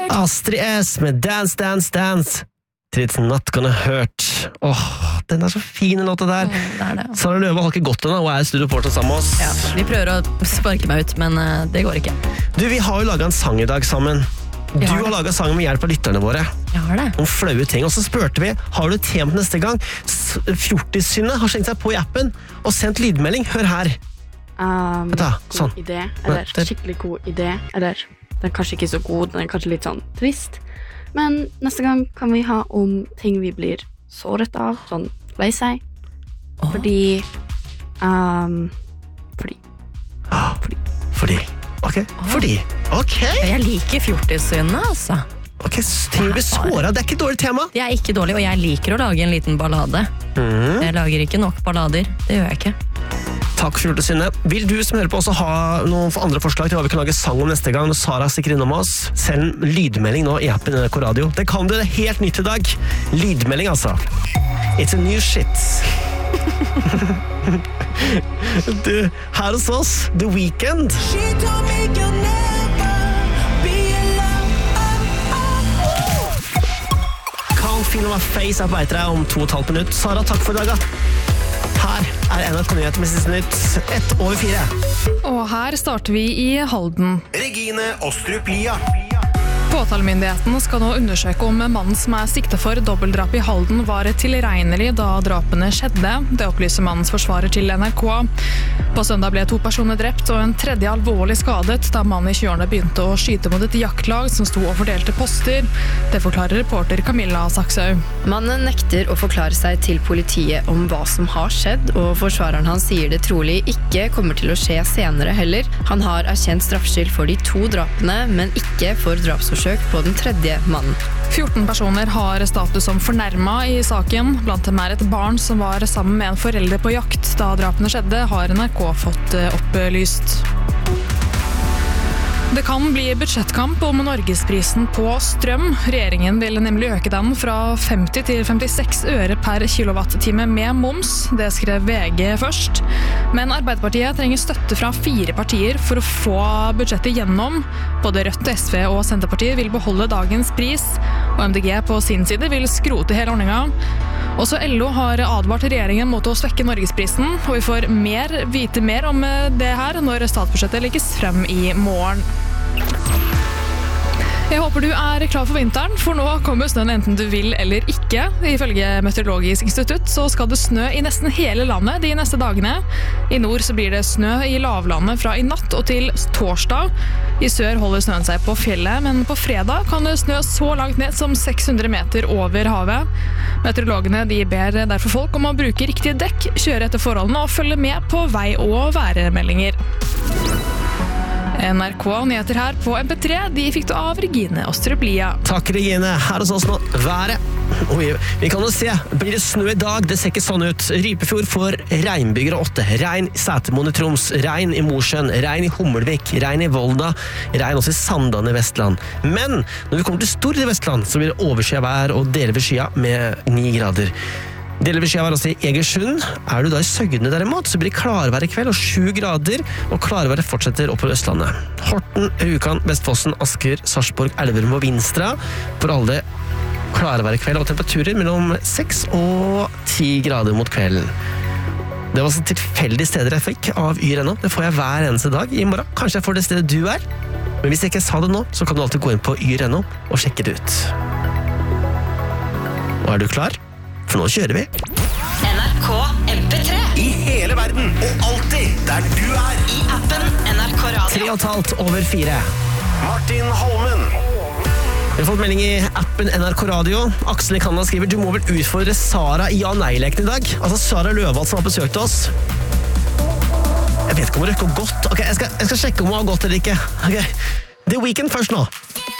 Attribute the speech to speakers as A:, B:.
A: hørt.
B: Astrid S med Dance, Dance, Dance. It's not gonna hurt. Den så fin låta der.
A: Det det.
B: Sara Løve har ikke gått ennå, og er studioporter sammen med oss.
A: Ja, vi prøver å sparke meg ut, men det går ikke.
B: Du, vi har jo laget en sang i dag sammen. Du har laget sang med hjelp av lytterne våre.
A: Jeg har det.
B: Om flaue ting. Og så spørte vi, har du et tema til neste gang? Fjortissynet har slengt seg på i appen og sendt lydmelding. Hør her. Sånn.
C: God idé, eller skikkelig god idé, eller den er kanskje ikke så god, den er kanskje litt sånn trist. Men neste gang kan vi ha om ting vi blir såret av, sånn lei seg. Fordi Ok.
A: Jeg liker fjortissynet, altså.
B: Ok, ting blir såret, det er ikke et dårlig tema.
A: Det er ikke dårlig, og jeg liker å lage en liten ballade. Jeg lager ikke nok ballader, det gjør jeg ikke.
B: Takk for Fjortissynet. Vil du som hører på også ha noen andre forslag til hva vi kan lage sang om neste gang når Sara stikker innom oss? Send lydmelding nå i appen NRK Radio. Det kan du, det er helt nytt i dag. Lydmelding altså. It's a new shit. Du, her hos oss, The Weeknd. Can't feel my face er på vei til deg om 2,5 minutter. Sara, takk for i dag da. Her NRK Nyheter med siste nytt 1:04.
D: Og her starter vi i Halden.
E: Regine Ostrup Lia.
D: Påtalemyndigheten skal nå undersøke om mannen som er siktet for dobbeltdrap i Halden var tilregnelig da drapene skjedde. Det opplyser mannens forsvarer til NRK. På søndag ble 2 personer drept og en tredje alvorlig skadet da mannen i 20-årene begynte å skyte mot et jaktlag som sto og fordelte poster. Det forklarer reporter Camilla Saksau.
F: Mannen nekter å forklare seg til politiet om hva som har skjedd, og forsvareren hans sier det trolig ikke kommer til å skje senere heller. Han har erkjent straffskyld for de 2 drapene, men ikke for drapsforsøk på den tredje mannen.
D: 14 personer har status som fornærmet i saken. Blant dem er et barn som var sammen med en forelder på jakt da drapene skjedde, har NRK fått opplyst. Det kan bli budsjettkamp om Norgesprisen på strøm. Regjeringen vil nemlig øke den fra 50 til 56 øre per kilowattime med moms. Det skrev VG først. Men Arbeiderpartiet trenger støtte fra 4 partier for å få budsjettet gjennom. Både Rødt, SV og Senterpartiet vil beholde dagens pris, og MDG på sin side vil skrote hele ordningen. Også LO har advart regjeringen mot å svekke Norgesprisen, og vi får vite mer om det her når statsbudsjettet legges frem i morgen. Jeg håper du er klar for vinteren, for nå kommer snøen enten du vil eller ikke. Ifølge Meteorologisk institutt så skal det snø i nesten hele landet de neste dagene. I nord så blir det snø i lavlandet fra i natt og til torsdag. I sør holder snøen seg på fjellet, men på fredag kan det snø så langt ned som 600 meter over havet. Meteorologene de ber derfor folk om å bruke riktige dekk, kjøre etter forholdene og følge med på vei- og værmeldinger. NRK Nyheter her på MP3, de fikk du av Regine Ostrup Lia.
B: Takk Regine, her hos oss nå, været. Vi kan jo se, blir det snø i dag? Det ser ikke sånn ut. Rypefjord får regnbyger 8, regn i Sætermoen i Troms, regn i Mosjøen, regn i Hummelvik, regn i Volda, regn også i Sandane i Vestland. Men når vi kommer til Stord i Vestland, så blir det overskyet vær og deler ved skya med 9 grader. Deler ved skya var også i Egersund. Er du da i Søgne derimot, så blir det klarvær i kveld og 7 grader, og klarværet fortsetter opp på Østlandet. Horten, Rjukan, Vestfossen, Asker, Sarpsborg, Elverum og Vinstra for alle klarvær i kveld, og temperaturer mellom 6 og 10 grader mot kvelden. Det var så tilfeldige steder jeg fikk av yr.no. Det får jeg hver eneste dag i morgen. Kanskje jeg får det stedet du er. Men hvis jeg ikke sa det nå, så kan du alltid gå inn på yr.no og sjekke det ut. Og er du klar? For nå kjører vi.
G: NRK MP3.
E: I hele verden, og alltid der du er.
G: I appen NRK Radio.
B: 3,5/4.
E: Martin Holmen.
B: Vi har fått melding i appen NRK Radio. Aksel i Kanada skriver, du må vel utfordre Sara i ja-nei-leken i dag? Altså Sara Løvald som har besøkt oss. Jeg vet ikke om hun røkker godt. Ok, jeg skal sjekke om hun har gått eller ikke. Ok, The Weeknd først nå.